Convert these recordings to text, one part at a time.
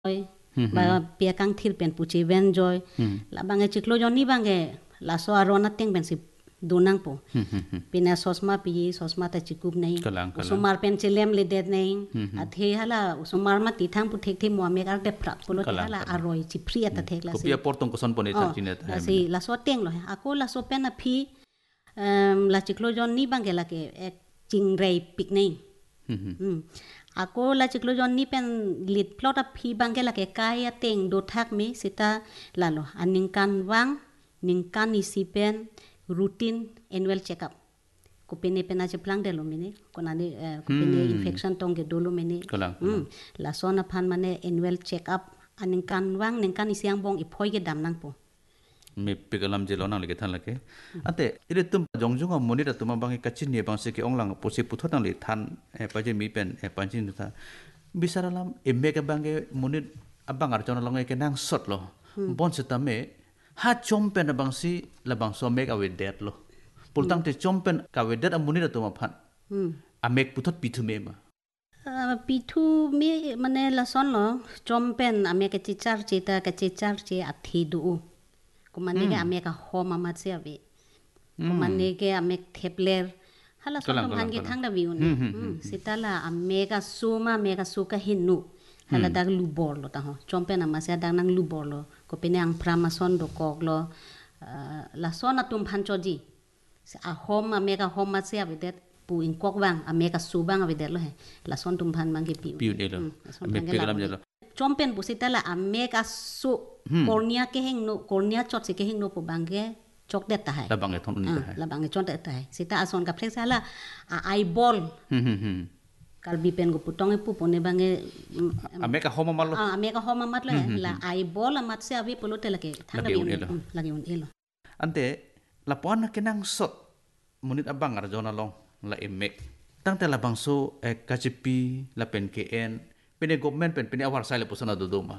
ba pia kang thil pen puchi ven joy la bange chiklo joni bange la so arona teng ben si dunang po pina sosma ta chikup nei usumar pen chelem le det nei athe hala usumar ma ti thang pu thek the mo me gar de prat polo te hala aroi chi pri ata thek la si kopia portong ko son pone chan chinet la si la so teng lo ako la so pen a phi la chiklo joni bange la ke ek ching rei pik nei ako la chiklo joni pen lit plot a phi bange la ke kaya teng do thak me sita la lo aning kan wang ning kan isi pen routine annual checkup kupene pena je plang de lo mine konani kupene infection tong ge dolo mine la sona phan mane annual checkup aning kan wang ning kan isiang bong i phoi ge dam nang po me pegalam je lonang leke than lake ate ire tum jongjong moni ra tuma bangi kachin ne bangse ke onglang posi puthotang le than paje mi pen panchin tha bisaralam emme ke bange moni abang ar chona longai ke nang sot lo bon se tame ha chompen bangsi la bangso mek awe det lo pultang te chompen ka we det amuni ra tuma phan amek puthot pithu me ma pithu me mane la son lo chompen ame ke chichar cheta ke chichar che athi du kumane ke ame ka homa ma se ave kumane ke ame thepler hala son han ge thang da viun sitala ame ka suma me ka su ka hinu hala dag lu bor lo ta ho chompen ama se dag nang lu bor lo ko pene ang pramason do kok lo la son atum phan choji a hom ame ka hom ma se ave det pu in kok wang ame ka su bang ave det lo he la son tum phan mang ge pi de lo me pegalam je lo chompen bu sitala ame ka su cornea ke heng no cornea chot se ke heng no po bangge chok det ta hai la bange thon ni ta hai la bange chot det ta hai sita ason ka flex hala eyeball kalbi pen go putong pu pone bange ameka homa mal lo ameka homa mat la la eyeball amat se avi polo te lake thang lagi un elo ante la pon kenang sot munit abang ar jona long la emek tang te la bangso kachipi la pen kn pene government pen pene awar sai le posana do doma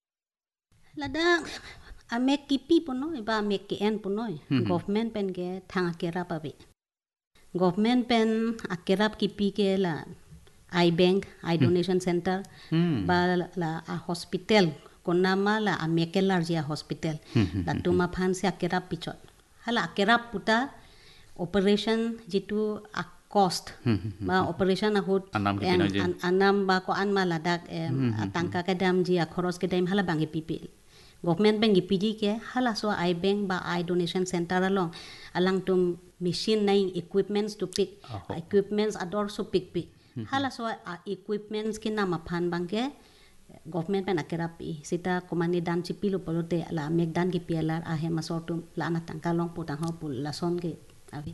lada amek kipi pono ba amek kn pono government pen ge thang akera pabe government pen akerap kipi ke la iBank, iDonation Center, ba la hospital, konama la amekelar jia hospital, la tuma phan se akerap pichot. Hala akerap puta operation jitu a cost, ba operation ahut anam ba ko anma ladak atangka kadam jia khoros kedam hala bangi pipi. Government bangi piji ke hala so iBank ba iDonation Center alang tum machine naing equipments to pick, equipments ador so pick. Hala so equipments ke nama phan bangke government pen akerapi sita komani dan chipilo polote la mek dan ki pialar ahe masortum la na tangka long potang ho pul la son ke avi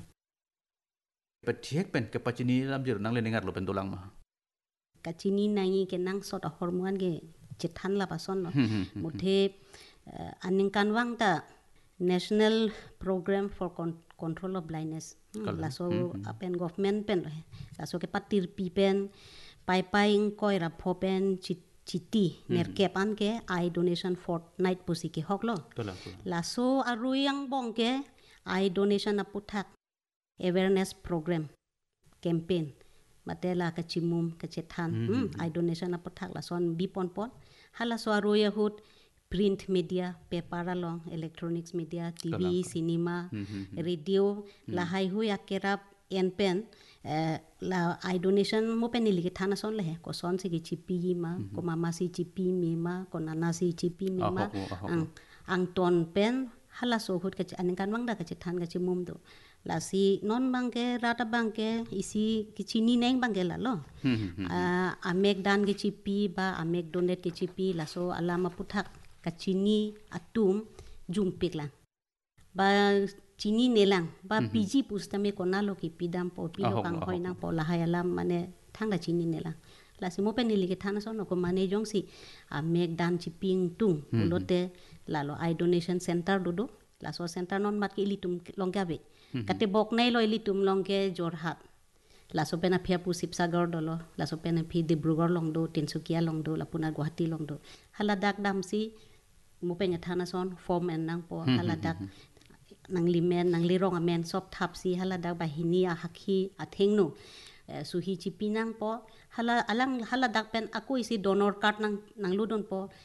patiek pen ke pachini lam jir nang le ningar lo pen dolang ma kachini nangi ke nang sot hormone ge chethan la pason no muthe aning kanwang ta National Program for Control of Blindness la so apen government pen la so ke patir pi pen pai koi ra pho pen chiti nerke pan ke iDonation fortnight pusi ke hoklo la so aruyang bong ke iDonation aputhak awareness program campaign matela ka chimum ka chethan iDonation aputhak la son bi pon hala so aruya hut print media paper along electronics media TV cinema radio la hai hu akerap en pen la iDonation mo pen li thana son le ko son se ki chipi ma ko mama si chipi me ma ko nana si chipi me ma ang ton pen hala so hut ka aning kan wang da ka than ka chimum do la si non bangke rata bangke isi kichini neng bangke la lo amek dan ke chipi ba amek donate ke chipi la so alama puthak kachini atum jumpiklan ba chini nelang ba piji pustame konalo ki pidam po pilo kang hoinang po lahayalam mane thangda chini nelang la simo pen ni ke thana son ko mane jong si amek dan chiping tung ulote la lo iDonation Center dodo la so center non mat ki litum longka be kate bok nei lo litum longke jorhat la so pena phia pu sipsagar dolo la so pena phi Dibrugarh longdo Tinsukia longdo la puna Guwahati longdo hala dak dam si mo penya thana son form en nang po hala dak nang limen nang lirong amen sop thap si hala dak bahini a hakhi a thengno suhi chipinang po hala alang hala dak pen aku isi donor card nang ludon po